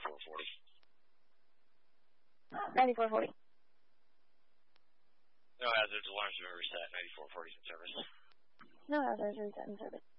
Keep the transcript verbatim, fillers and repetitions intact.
ninety-four forty. ninety-four forty. No hazards, alarms have been reset. ninety-four forty in service. No hazards, reset in service.